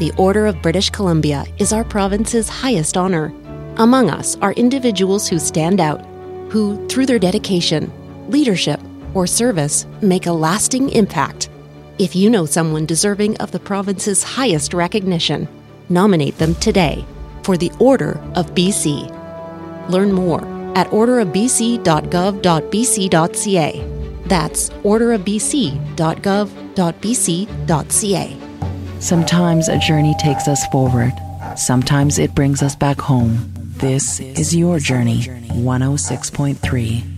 The Order of British Columbia is our province's highest honor. Among us are individuals who stand out, who, through their dedication, leadership, or service, make a lasting impact. If you know someone deserving of the province's highest recognition, nominate them today for the Order of BC. Learn more at orderofbc.gov.bc.ca. That's orderofbc.gov.bc.ca. Sometimes a journey takes us forward. Sometimes it brings us back home. This is your journey, 106.3.